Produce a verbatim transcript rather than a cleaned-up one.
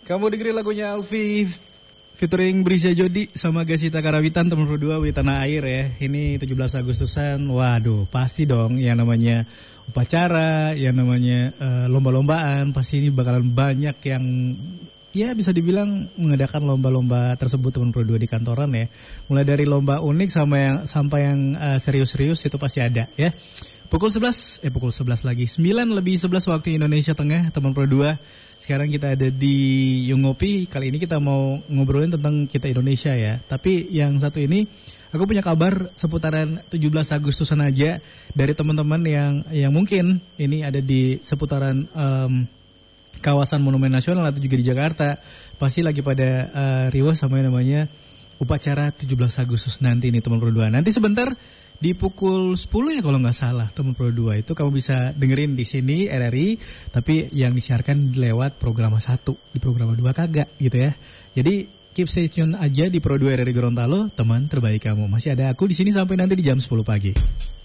Kamu dengerin lagunya Alfi featuring Brisya Jodi sama Gasita Karawitan, teman berdua di tanah air ya. Ini tujuh belas Agustusan. Waduh, pasti dong yang namanya upacara, yang namanya uh, lomba-lombaan, pasti ini bakalan banyak yang ya bisa dibilang mengadakan lomba-lomba tersebut teman berdua di kantoran ya. Mulai dari lomba unik sama yang sampai yang uh, serius-serius itu pasti ada ya. Pukul sebelas, eh pukul sebelas lagi, sembilan lebih sebelas waktu Indonesia Tengah, teman Pro dua. Sekarang kita ada di Yungopi, kali ini kita mau ngobrolin tentang kita Indonesia ya. Tapi yang satu ini, aku punya kabar seputaran tujuh belas Agustusan aja dari teman-teman yang yang mungkin ini ada di seputaran um, kawasan Monumen Nasional atau juga di Jakarta. Pasti lagi pada uh, riwah sama yang namanya upacara tujuh belas Agustus nanti nih teman Pro dua. Nanti sebentar di pukul sepuluh ya kalau nggak salah teman Pro dua itu kamu bisa dengerin di sini R R I, tapi yang disiarkan lewat program satu, di program dua kagak gitu ya. Jadi keep stay tune aja di Pro dua R R I Gorontalo, teman terbaik kamu. Masih ada aku di sini sampai nanti di jam sepuluh pagi.